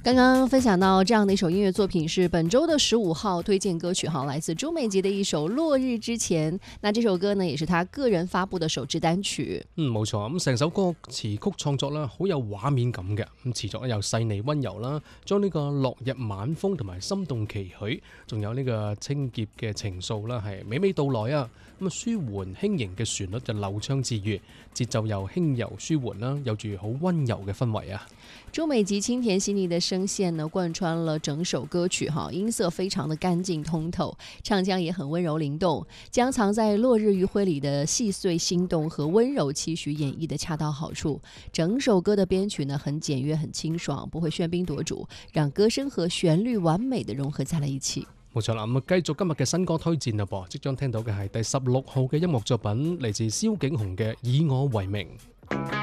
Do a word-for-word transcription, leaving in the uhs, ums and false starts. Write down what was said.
刚刚分享到这样的一首音乐作品是本周的十五號推薦歌曲哈，來自朱美杰的一首《落日之前》。那這首歌呢，也是他個人發布的首支單曲。 嗯，冇錯，咁成首歌詞曲創作啦，好有畫面感嘅。咁詞作咧又細膩溫柔啦，將呢個落日晚風同埋心動期許，仲有呢個清潔嘅情愫啦，係娓娓道來啊。咁啊，舒緩輕盈嘅旋律就流暢自如，節奏又輕柔舒緩啦，有住好溫柔嘅氛圍啊。 朱美吉清甜細膩的聲線呢，貫穿了整首歌曲哈，音色非常的乾淨通透，唱腔也很溫柔靈動，將藏在落日餘暉裏的細碎心動和溫柔期許演繹的恰到好處。整首歌的編曲呢，很簡約很清爽，不會喧賓奪主，讓歌聲和旋律完美的融合在了一起。 冇錯啦，咁啊繼續今日嘅新歌推薦啦噃，即將聽到嘅係第十六號嘅音樂作品，嚟自蕭景鴻嘅《以我為名》。